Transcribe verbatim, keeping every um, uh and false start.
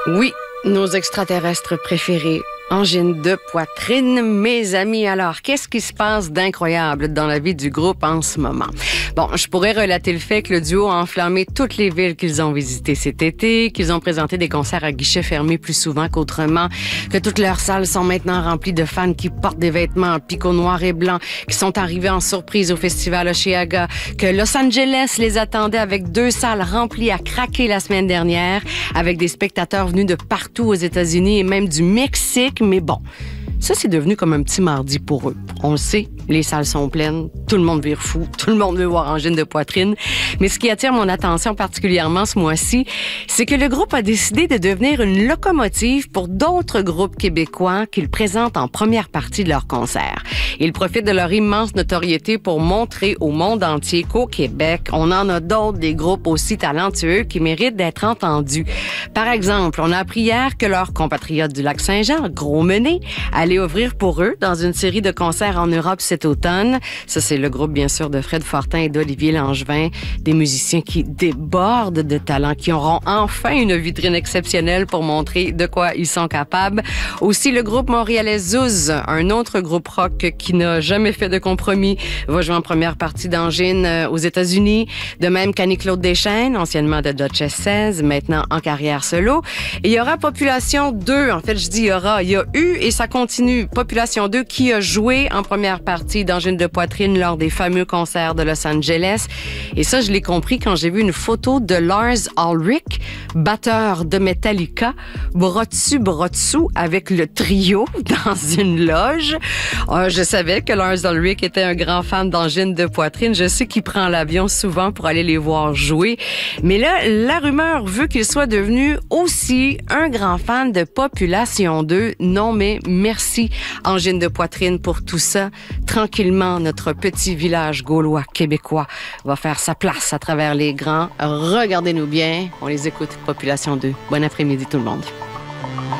Oui, nos extraterrestres préférés. Angine de poitrine, mes amis. Alors, qu'est-ce qui se passe d'incroyable dans la vie du groupe en ce moment? Bon, je pourrais relater le fait que le duo a enflammé toutes les villes qu'ils ont visitées cet été, qu'ils ont présenté des concerts à guichets fermés plus souvent qu'autrement, que toutes leurs salles sont maintenant remplies de fans qui portent des vêtements en picot noir et blanc, qui sont arrivés en surprise au festival Osheaga, que Los Angeles les attendait avec deux salles remplies à craquer la semaine dernière, avec des spectateurs venus de partout aux États-Unis et même du Mexique. Mais bon, ça, c'est devenu comme un petit mardi pour eux. On le sait, les salles sont pleines, tout le monde vire fou, tout le monde veut voir Angine de poitrine. Mais ce qui attire mon attention particulièrement ce mois-ci, c'est que le groupe a décidé de devenir une locomotive pour d'autres groupes québécois qu'ils présentent en première partie de leur concert. Ils profitent de leur immense notoriété pour montrer au monde entier qu'au Québec, on en a d'autres, des groupes aussi talentueux qui méritent d'être entendus. Par exemple, on a appris hier que leurs compatriotes du Lac-Saint-Jean, Gros Mené, allaient ouvrir pour eux dans une série de concerts en Europe cet automne. Ça, c'est le groupe, bien sûr, de Fred Fortin et d'Olivier Langevin, des musiciens qui débordent de talent, qui auront enfin une vitrine exceptionnelle pour montrer de quoi ils sont capables. Aussi, le groupe montréalais Zouz, un autre groupe rock qui n'a jamais fait de compromis, va jouer en première partie d'Angine aux États-Unis. De même qu'Annie-Claude Deschênes, anciennement de Duchess seize, maintenant en carrière solo. Et il y aura Population deux. En fait, je dis il y aura. Il y a eu et ça continue. Population deux qui a joué en première partie d'Angine de poitrine lors des fameux concerts de Los Angeles. Et ça, je l'ai compris quand j'ai vu une photo de Lars Ulrich, batteur de Metallica, bras dessus, bras dessous, avec le trio dans une loge. Euh, je savais que Lars Ulrich était un grand fan d'Angine de poitrine. Je sais qu'il prend l'avion souvent pour aller les voir jouer. Mais là, la rumeur veut qu'il soit devenu aussi un grand fan de Population deux. Non, mais merci, Angine de poitrine, pour tout ça. Tranquillement, notre petit village gaulois québécois va faire sa place à travers les grands. Regardez-nous bien. On les écoute, Population deux. Bon après-midi tout le monde.